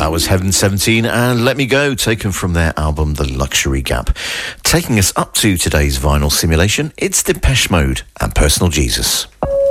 That was Heaven 17 and Let Me Go, taken from their album The Luxury Gap. Taking us up to today's vinyl simulation, it's Depeche Mode and Personal Jesus.